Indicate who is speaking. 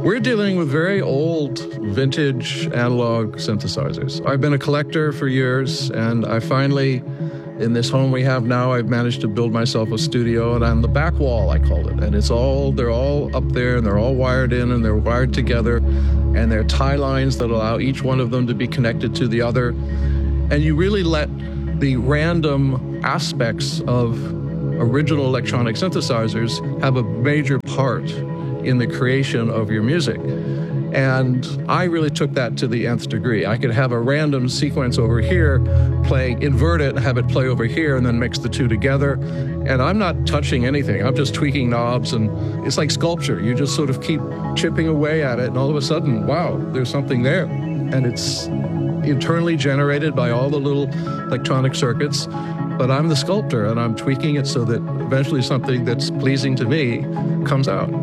Speaker 1: We're dealing with very old, vintage analog synthesizers. I've been a collector for years, and I finally, in this home we have now, I've managed to build myself a studio, and on the back wall, I called it. And they're all up there, and they're all wired in, and they're wired together, and there are tie lines that allow each one of them to be connected to the other. And you really let the random aspects of original electronic synthesizers have a major part in the creation of your music. And I really took that to the nth degree. I could have a random sequence over here, invert it, and have it play over here, and then mix the two together. And I'm not touching anything. I'm just tweaking knobs, and it's like sculpture. You just sort of keep chipping away at it, and all of a sudden, wow, there's something there. And it's internally generated by all the little electronic circuits. But I'm the sculptor, and I'm tweaking it so that eventually something that's pleasing to me comes out.